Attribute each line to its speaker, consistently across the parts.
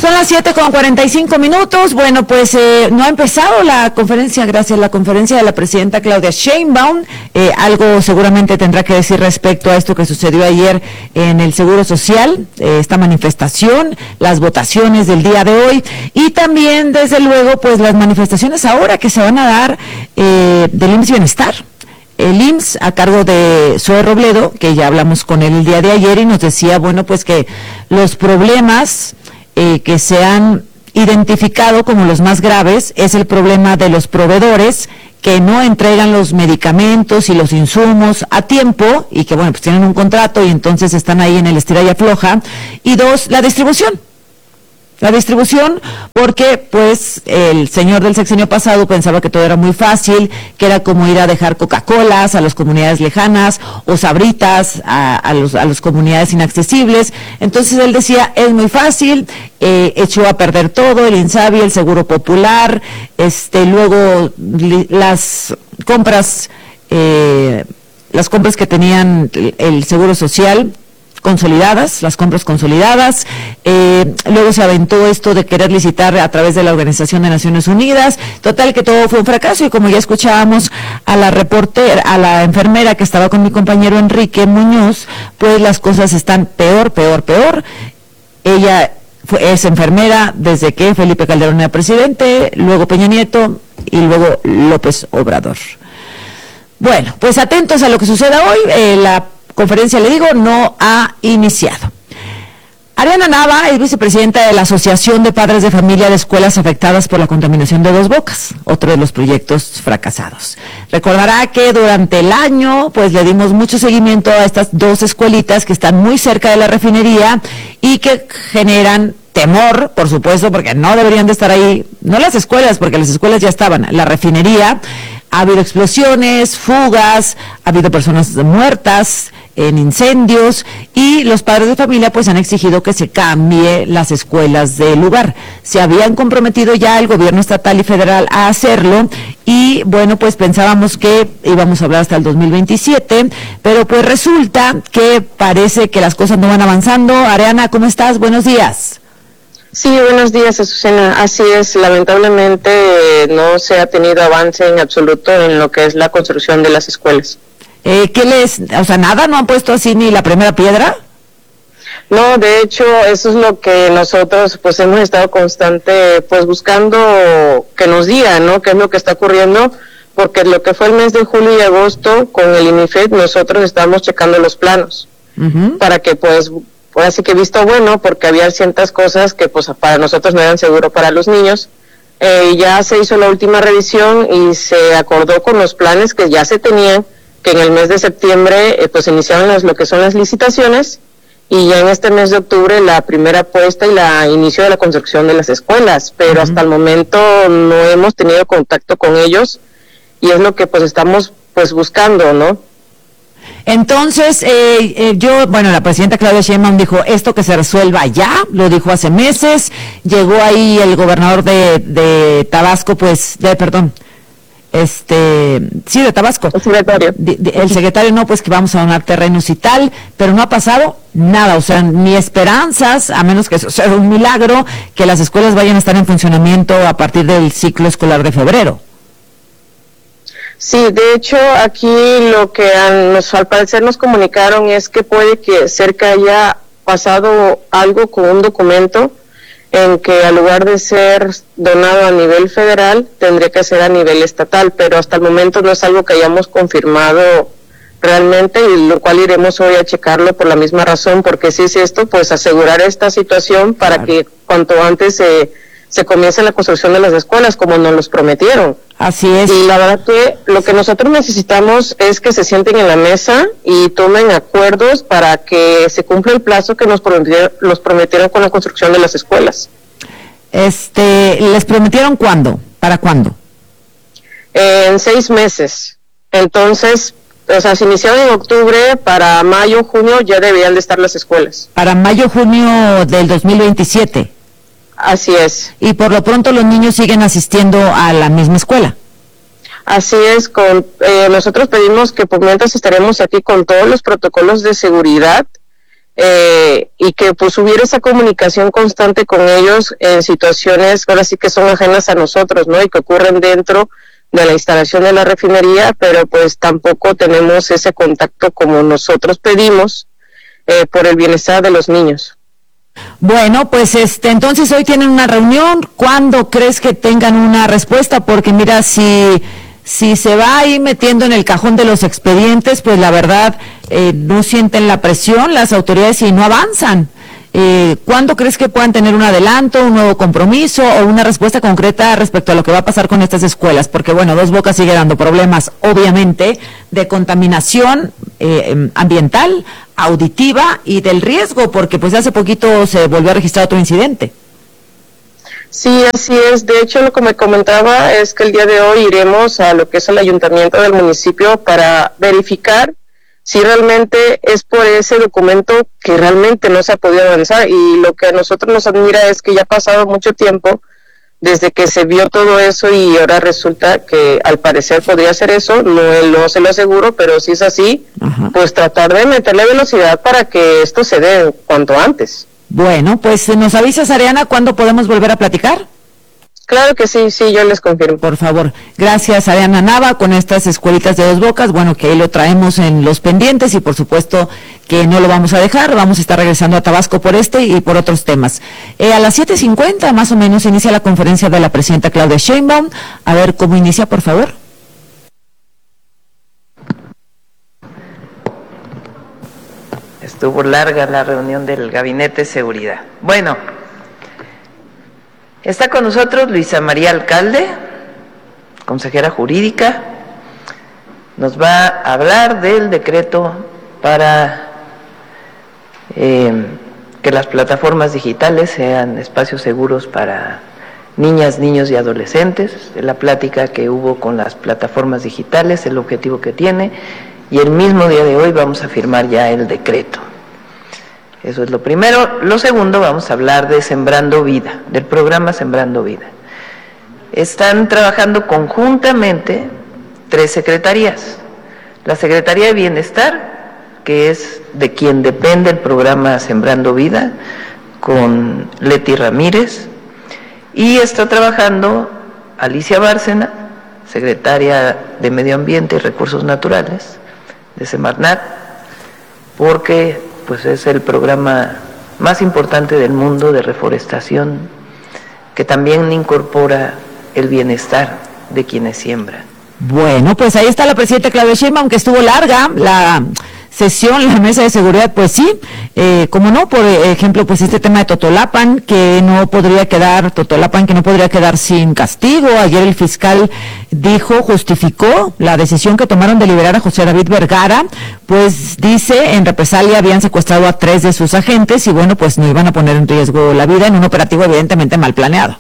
Speaker 1: Son las 7:45. Bueno, pues no ha empezado la conferencia, gracias a la conferencia de la presidenta Claudia Sheinbaum. Algo seguramente tendrá que decir respecto a esto que sucedió ayer en el Seguro Social, esta manifestación, las votaciones del día de hoy y también, desde luego, pues las manifestaciones ahora que se van a dar del IMSS Bienestar. El IMSS, a cargo de Zoe Robledo, que ya hablamos con él el día de ayer y nos decía, bueno, pues que los problemas que se han identificado como los más graves es el problema de los proveedores que no entregan los medicamentos y los insumos a tiempo y que, bueno, pues tienen un contrato y entonces están ahí en el estira y afloja. Y dos, la distribución, porque pues el señor del sexenio pasado pensaba que todo era muy fácil, que era como ir a dejar Coca-Colas a las comunidades lejanas o Sabritas a las comunidades inaccesibles. Entonces él decía, es muy fácil, echó a perder todo, el INSABI, el Seguro Popular, luego las compras que tenían el Seguro Social, las compras consolidadas, luego se aventó esto de querer licitar a través de la Organización de Naciones Unidas, total que todo fue un fracaso y como ya escuchábamos a la enfermera que estaba con mi compañero Enrique Muñoz, pues las cosas están peor. Ella es enfermera desde que Felipe Calderón era presidente, luego Peña Nieto y luego López Obrador. Bueno, pues atentos a lo que suceda hoy, la conferencia, le digo, no ha iniciado. Ariana Nava es vicepresidenta de la Asociación de Padres de Familia de Escuelas Afectadas por la Contaminación de Dos Bocas, otro de los proyectos fracasados. Recordará que durante el año, pues le dimos mucho seguimiento a estas dos escuelitas que están muy cerca de la refinería y que generan temor, por supuesto, porque no deberían de estar ahí, no las escuelas, porque las escuelas ya estaban, la refinería. Ha habido explosiones, fugas, ha habido personas muertas en incendios y los padres de familia pues han exigido que se cambie las escuelas del lugar. Se habían comprometido ya el gobierno estatal y federal a hacerlo y bueno, pues pensábamos que íbamos a hablar hasta el 2027, pero pues resulta que parece que las cosas no van avanzando. Ariana, ¿cómo estás? Buenos días.
Speaker 2: Sí, buenos días, Azucena. Así es, lamentablemente no se ha tenido avance en absoluto en lo que es la construcción de las escuelas.
Speaker 1: Nada, no han puesto así ni la primera piedra?
Speaker 2: No, de hecho, eso es lo que nosotros pues hemos estado pues buscando que nos digan, ¿no? Qué es lo que está ocurriendo, porque lo que fue el mes de julio y agosto con el INIFED nosotros estábamos checando los planos para que pues así que visto bueno, porque había ciertas cosas que pues para nosotros no eran seguros para los niños. Ya se hizo la última revisión y se acordó con los planes que ya se tenían, que en el mes de septiembre pues iniciaron lo que son las licitaciones y ya en este mes de octubre la primera puesta y la inicio de la construcción de las escuelas, pero hasta el momento no hemos tenido contacto con ellos y es lo que pues estamos pues buscando, ¿no?
Speaker 1: Entonces, la presidenta Claudia Sheinbaum dijo esto que se resuelva ya, lo dijo hace meses, llegó ahí el gobernador de Tabasco, de Tabasco. El secretario. El secretario, no, pues que vamos a donar terrenos y tal, pero no ha pasado nada, o sea, ni esperanzas, a menos que eso sea un milagro, que las escuelas vayan a estar en funcionamiento a partir del ciclo escolar de febrero.
Speaker 2: Sí, de hecho, aquí lo que al parecer nos comunicaron es que puede que cerca haya pasado algo con un documento en que al lugar de ser donado a nivel federal, tendría que ser a nivel estatal, pero hasta el momento no es algo que hayamos confirmado realmente, y lo cual iremos hoy a checarlo por la misma razón, porque si es esto, pues asegurar esta situación para que cuanto antes se comience la construcción de las escuelas como nos los prometieron.
Speaker 1: Así es.
Speaker 2: Y la verdad que lo que nosotros necesitamos es que se sienten en la mesa y tomen acuerdos para que se cumpla el plazo que nos prometieron con la construcción de las escuelas.
Speaker 1: ¿Les prometieron cuándo? ¿Para cuándo?
Speaker 2: En 6 meses. Entonces, se iniciaron en octubre, para mayo, junio ya deberían de estar las escuelas.
Speaker 1: Para mayo, junio del 2027.
Speaker 2: Así es.
Speaker 1: Y por lo pronto los niños siguen asistiendo a la misma escuela.
Speaker 2: Así es, nosotros pedimos que por mientras estaremos aquí con todos los protocolos de seguridad y que pues hubiera esa comunicación constante con ellos en situaciones ahora sí que son ajenas a nosotros, ¿no? Y que ocurren dentro de la instalación de la refinería, pero pues tampoco tenemos ese contacto como nosotros pedimos por el bienestar de los niños.
Speaker 1: Bueno, pues entonces hoy tienen una reunión. ¿Cuándo crees que tengan una respuesta? Porque mira, si se va ahí metiendo en el cajón de los expedientes, pues la verdad no sienten la presión las autoridades y no avanzan. ¿Cuándo crees que puedan tener un adelanto, un nuevo compromiso o una respuesta concreta respecto a lo que va a pasar con estas escuelas? Porque bueno, Dos Bocas sigue dando problemas, obviamente, de contaminación ambiental, auditiva y del riesgo, porque pues hace poquito se volvió a registrar otro incidente.
Speaker 2: Sí, así es. De hecho, lo que me comentaba es que el día de hoy iremos a lo que es el ayuntamiento del municipio para verificar si realmente es por ese documento que realmente no se ha podido avanzar. Y lo que a nosotros nos admira es que ya ha pasado mucho tiempo desde que se vio todo eso y ahora resulta que al parecer podría ser eso. No se lo aseguro, pero si es así, pues tratar de meterle velocidad para que esto se dé cuanto antes.
Speaker 1: Bueno, pues nos avisas, Ariana, ¿cuándo podemos volver a platicar?
Speaker 2: Claro que sí, yo les confirmo.
Speaker 1: Por favor. Gracias, Ariana Nava, con estas escuelitas de Dos Bocas. Bueno, que ahí lo traemos en los pendientes y por supuesto que no lo vamos a dejar. Vamos a estar regresando a Tabasco por y por otros temas. A las 7:50 más o menos inicia la conferencia de la presidenta Claudia Sheinbaum. A ver cómo inicia, por favor.
Speaker 3: Estuvo larga la reunión del Gabinete de Seguridad. Bueno, está con nosotros Luisa María Alcalde, consejera jurídica. Nos va a hablar del decreto para que las plataformas digitales sean espacios seguros para niñas, niños y adolescentes, de la plática que hubo con las plataformas digitales, el objetivo que tiene, y el mismo día de hoy vamos a firmar ya el decreto. Eso es lo primero. Lo segundo, vamos a hablar de Sembrando Vida, del programa Sembrando Vida. Están trabajando conjuntamente 3 secretarías. La Secretaría de Bienestar, que es de quien depende el programa Sembrando Vida, con Leti Ramírez, y está trabajando Alicia Bárcena, secretaria de Medio Ambiente y Recursos Naturales de Semarnat, porque pues es el programa más importante del mundo de reforestación, que también incorpora el bienestar de quienes siembran.
Speaker 1: Bueno, pues ahí está la presidenta Claudia Sheinbaum, aunque estuvo larga la sesión, la mesa de seguridad, pues sí, como no, por ejemplo, pues este tema de Totolapan, que no podría quedar sin castigo. Ayer el fiscal justificó la decisión que tomaron de liberar a José David Vergara, pues dice, en represalia habían secuestrado a 3 de sus agentes y bueno, pues no iban a poner en riesgo la vida en un operativo evidentemente mal planeado.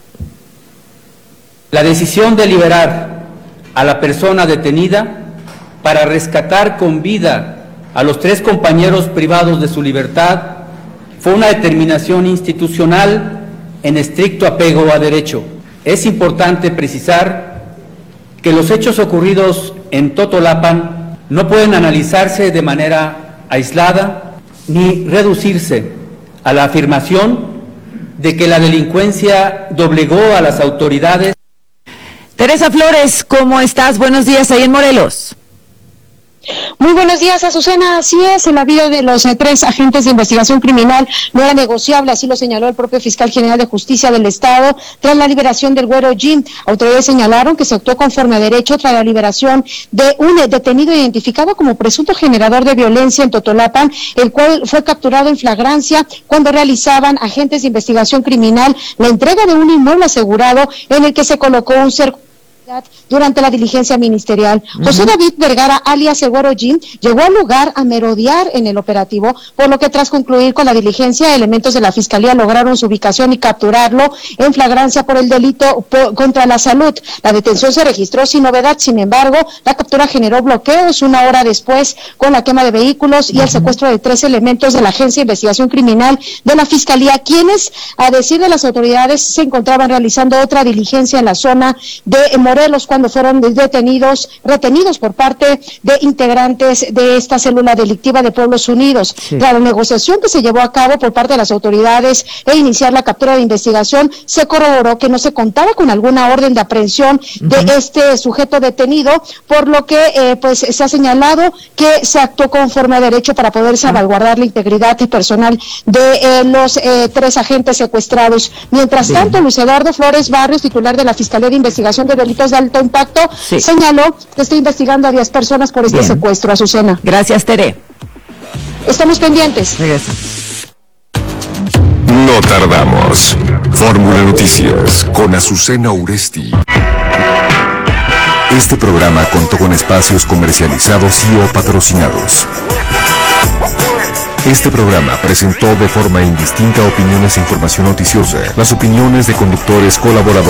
Speaker 4: La decisión de liberar a la persona detenida para rescatar con vida a los 3 compañeros privados de su libertad fue una determinación institucional en estricto apego a derecho. Es importante precisar que los hechos ocurridos en Totolapan no pueden analizarse de manera aislada ni reducirse a la afirmación de que la delincuencia doblegó a las autoridades.
Speaker 1: Teresa Flores, ¿cómo estás? Buenos días ahí en Morelos.
Speaker 5: Muy buenos días, Azucena. Así es, la vida de los 3 agentes de investigación criminal no era negociable, así lo señaló el propio fiscal general de justicia del Estado tras la liberación del Güero Jim. Autoridades señalaron que se actuó conforme a derecho tras la liberación de un detenido identificado como presunto generador de violencia en Totolapan, el cual fue capturado en flagrancia cuando realizaban agentes de investigación criminal la entrega de un inmueble asegurado en el que se colocó un cerco durante la diligencia ministerial. José David Vergara, alias El Güero Jim, llegó al lugar a merodear en el operativo, por lo que tras concluir con la diligencia, elementos de la Fiscalía lograron su ubicación y capturarlo en flagrancia por el delito contra la salud. La detención se registró sin novedad, sin embargo, la captura generó bloqueos 1 hora después con la quema de vehículos y el secuestro de 3 elementos de la Agencia de Investigación Criminal de la Fiscalía, quienes, a decir de las autoridades, se encontraban realizando otra diligencia en la zona de Morelos, cuando fueron retenidos por parte de integrantes de esta célula delictiva de Pueblos Unidos. Sí. La negociación que se llevó a cabo por parte de las autoridades e iniciar la captura de investigación, se corroboró que no se contaba con alguna orden de aprehensión de este sujeto detenido, por lo que pues se ha señalado que se actuó conforme a derecho para poder salvaguardar la integridad personal de los 3 agentes secuestrados. Mientras tanto, Luis Eduardo Flores Barrios, titular de la Fiscalía de Investigación de Delitos de Alto Impacto, señaló que está investigando a 10 personas por este secuestro. Azucena.
Speaker 1: Gracias, Tere.
Speaker 5: Estamos pendientes.
Speaker 1: Regresa.
Speaker 6: No tardamos. Fórmula Noticias con Azucena Uresti. Este programa contó con espacios comercializados y o patrocinados. Este programa presentó de forma indistinta opiniones e información noticiosa. Las opiniones de conductores, colaboradores